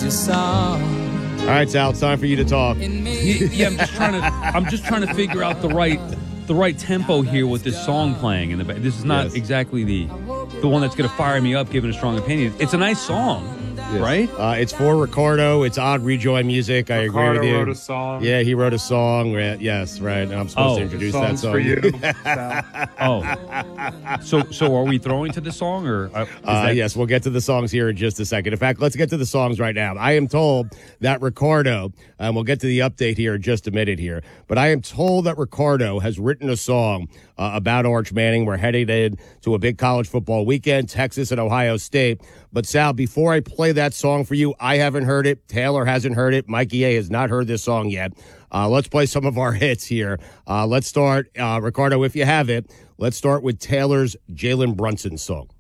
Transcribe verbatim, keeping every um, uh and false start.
a song. All right, Sal, it's time for you to talk. Yeah, I'm just trying to. I'm just trying to figure out the right, the right tempo here with this song playing in the back. This is not Yes. exactly the, the one that's going to fire me up, giving a strong opinion. It's a nice song, Yes. right? Uh, it's for Ricardo. It's odd rejoin music. I Ricardo agree with you. wrote a song. Yeah, he wrote a song. Right, yes, right. And I'm supposed Oh, to introduce that Songs song. for you. Sal. Oh, so so are we throwing to the song or? Uh, is Uh, that- yes, we'll get to the songs here in just a second. In fact, let's get to the songs right now. I am told that Ricardo, and we'll get to the update here in just a minute here, but I am told that Ricardo has written a song uh, about Arch Manning. We're headed in to a big college football weekend, Texas and Ohio State. But Sal, before I play that song for you, I haven't heard it. Taylor hasn't heard it. Mikey A has not heard this song yet. Uh, let's play some of our hits here. Uh, let's start, uh, Ricardo, if you have it, let's start with Taylor's Jalen Brunson song.